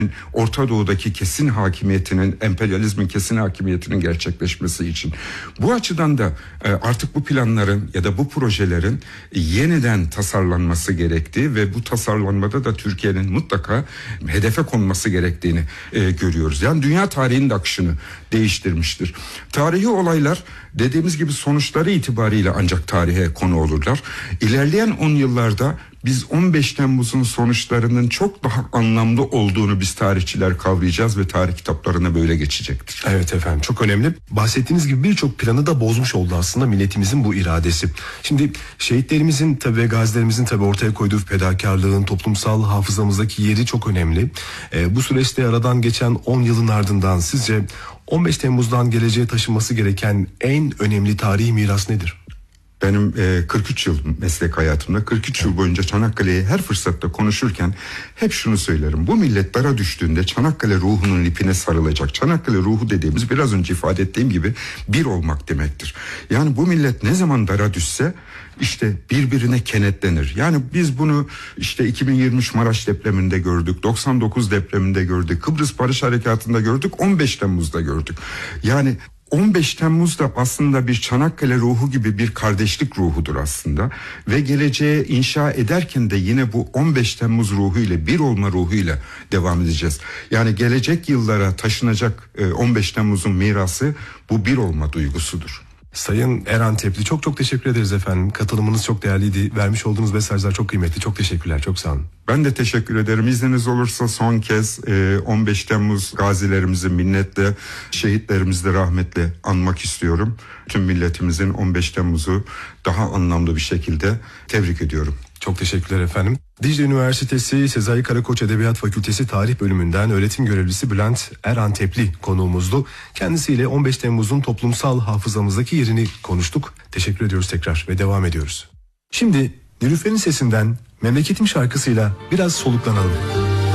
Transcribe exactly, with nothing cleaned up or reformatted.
Orta Doğu'daki kesin hakimiyetinin, emperyalizmin kesin hakimiyetinin gerçekleşmesi için. Bu açıdan da artık bu planların ya da bu projelerin yeniden tasarlanması gerektiği ve bu tasarlanmada da Türkiye'nin mutlaka hedefe konması gerektiğini görüyoruz. Yani dünya tarihinin de akışını değiştirmiştir. Tarihi olaylar dediğimiz gibi sonuçları itibariyle ancak tarihe konu olurlar. İlerleyen on yıllarda biz on beş Temmuz'un sonuçlarının çok daha anlamlı olduğunu biz tarihçiler kavrayacağız ve tarih kitaplarına böyle geçecektir. Evet efendim, çok önemli. Bahsettiğiniz gibi birçok planı da bozmuş oldu aslında milletimizin bu iradesi. Şimdi şehitlerimizin tabii ve gazilerimizin tabii ortaya koyduğu fedakarlığın toplumsal hafızamızdaki yeri çok önemli. Ee, bu süreçte aradan geçen on yılın ardından sizce on beş Temmuz'dan geleceğe taşınması gereken en önemli tarihi miras nedir? Benim e, kırk üç yıl meslek hayatımda, kırk üç yıl boyunca Çanakkale'yi her fırsatta konuşurken hep şunu söylerim. Bu millet dara düştüğünde Çanakkale ruhunun ipine sarılacak. Çanakkale ruhu dediğimiz, biraz önce ifade ettiğim gibi, bir olmak demektir. Yani bu millet ne zaman dara düşse işte birbirine kenetlenir. Yani biz bunu işte iki bin yirmi üç Maraş depreminde gördük, doksan dokuz depreminde gördük, Kıbrıs Barış Harekatı'nda gördük, on beş Temmuz'da gördük. Yani on beş Temmuz'da aslında bir Çanakkale ruhu gibi bir kardeşlik ruhudur aslında ve geleceğe inşa ederken de yine bu on beş Temmuz ruhuyla, bir olma ruhuyla devam edeceğiz. Yani gelecek yıllara taşınacak on beş Temmuz'un mirası bu bir olma duygusudur. Sayın Erhan Tepli, çok çok teşekkür ederiz efendim. Katılımınız çok değerliydi. Vermiş olduğunuz mesajlar çok kıymetli. Çok teşekkürler. Çok sağ olun. Ben de teşekkür ederim. İzniniz olursa son kez on beş Temmuz gazilerimizi minnetle, şehitlerimizi de rahmetle anmak istiyorum. Tüm milletimizin on beş Temmuz'u daha anlamlı bir şekilde tebrik ediyorum. Çok teşekkürler efendim. Dicle Üniversitesi Sezai Karakoç Edebiyat Fakültesi Tarih Bölümünden öğretim görevlisi Bülent Erhan Tepli konuğumuzdu. Kendisiyle on beş Temmuz'un toplumsal hafızamızdaki yerini konuştuk. Teşekkür ediyoruz tekrar ve devam ediyoruz. Şimdi Nilüfer'in sesinden Memleketim şarkısıyla biraz soluklanalım.